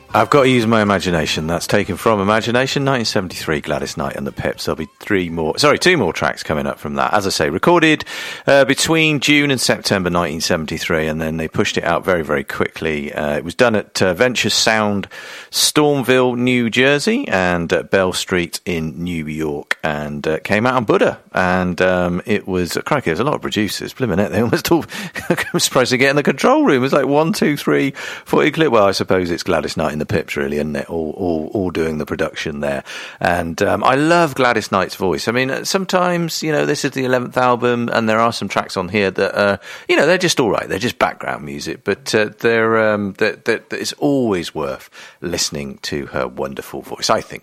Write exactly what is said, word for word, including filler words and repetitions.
I've got to use my imagination. That's taken from Imagination, nineteen seventy-three, Gladys Knight and the Pips. There'll be three more, sorry, two more tracks coming up from that. As I say, recorded uh, between June and September nineteen seventy-three, and then they pushed it out very, very quickly. Uh, it was done at uh, Venture Sound, Stormville, New Jersey, and at Bell Street in New York, and uh, came out on Buddha. And um, it was, crikey, there's a lot of producers, blimmin' it, they almost all, I'm surprised to get in the control room. It was like one, two, three, forty clip. Well, I suppose it's Gladys Knight and the Pips, really, isn't it? All, all, all doing the production there. And um, I love Gladys Knight's voice. I mean, sometimes, you know, this is the eleventh album, and there are some tracks on here that, uh, you know, they're just all right. They're just background music, but uh, they're, um, they're, they're, it's always worth listening to her wonderful voice, I think.